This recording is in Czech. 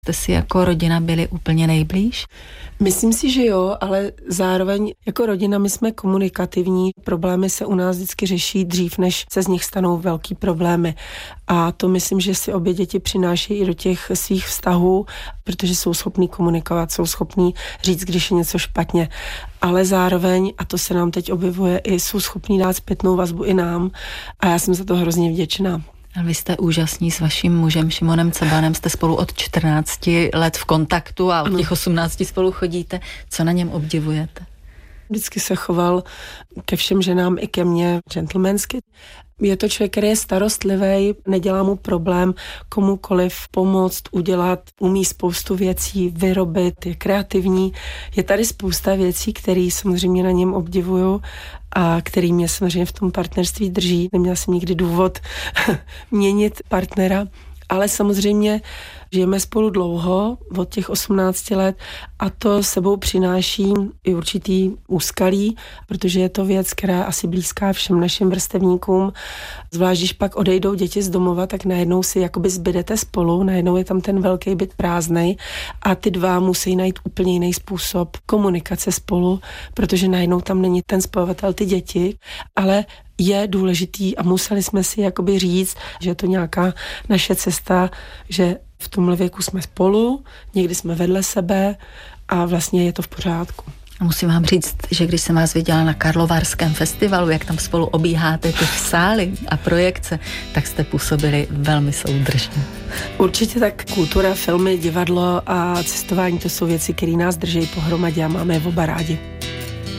jste si jako rodina byli úplně nejblíž? Myslím si, že jo, ale zároveň jako rodina my jsme komunikativní. Problémy se u nás vždycky řeší dřív, než se z nich stanou velký problémy. A to myslím, že si obě děti přináší i do těch svých vztahů, protože jsou schopní komunikovat, jsou schopní říct, když je něco špatně. Ale zároveň, a to se nám teď objevuje, i jsou schopní dát zpětnou vazbu i nám. A já jsem za to hrozně vděčná. A vy jste úžasní s vaším mužem Šimonem Cabanem, jste spolu od 14 let v kontaktu a od těch 18 spolu chodíte. Co na něm obdivujete? Vždycky se choval ke všem ženám i ke mně gentlemansky. Je to člověk, který je starostlivý, nedělá mu problém komukoliv pomoct, udělat, umí spoustu věcí, vyrobit, je kreativní. Je tady spousta věcí, které samozřejmě na něm obdivuju a který mě samozřejmě v tom partnerství drží. Neměla jsem nikdy důvod měnit partnera, ale samozřejmě žijeme spolu dlouho, od těch 18 let a to sebou přináší i určitý úskalí, protože je to věc, která je asi blízká všem našim vrstevníkům. Zvlášť, když pak odejdou děti z domova, tak najednou si jakoby zbydete spolu, najednou je tam ten velký byt prázdnej a ty dva musí najít úplně jiný způsob komunikace spolu, protože najednou tam není ten spojovatel ty děti, ale je důležitý a museli jsme si jakoby říct, že je to nějaká naše cesta, že v tomhle věku jsme spolu, někdy jsme vedle sebe a vlastně je to v pořádku. A musím vám říct, že když jsem vás viděla na Karlovarském festivalu, jak tam spolu obíháte ty sály a projekce, tak jste působili velmi soudržně. Určitě tak kultura, filmy, divadlo a cestování, to jsou věci, které nás drží pohromadě a máme je oba rádi.